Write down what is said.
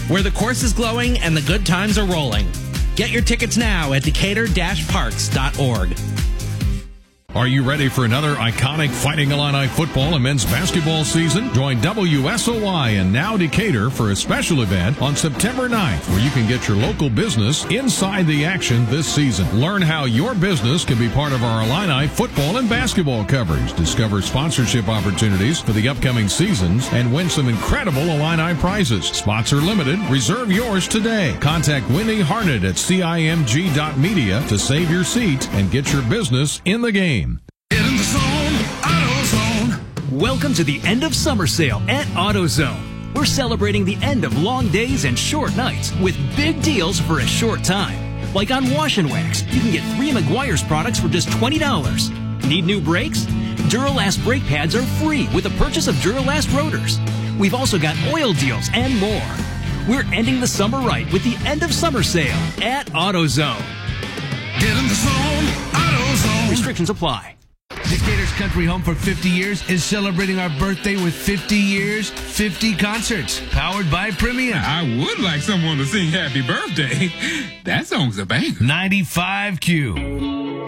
where the course is glowing and the good times are rolling. Get your tickets now at decatur-parks.org. Are you ready for another iconic Fighting Illini football and men's basketball season? Join WSOY and Now Decatur for a special event on September 9th where you can get your local business inside the action this season. Learn how your business can be part of our Illini football and basketball coverage. Discover sponsorship opportunities for the upcoming seasons and win some incredible Illini prizes. Spots are limited. Reserve yours today. Contact Winnie Harnett at cimg.media to save your seat and get your business in the game. Get in the zone, AutoZone. Welcome to the end of summer sale at AutoZone. We're celebrating the end of long days and short nights with big deals for a short time. Like on Wash and Wax, you can get 3 Meguiar's products for just $20. Need new brakes? Duralast brake pads are free with the purchase of Duralast rotors. We've also got oil deals and more. We're ending the summer right with the end of summer sale at AutoZone. Get in the zone, AutoZone. Restrictions apply. Decatur's Country Home for 50 years is celebrating our birthday with 50 years, 50 concerts, powered by Premium. I would like someone to sing Happy Birthday. That song's a banger. 95Q.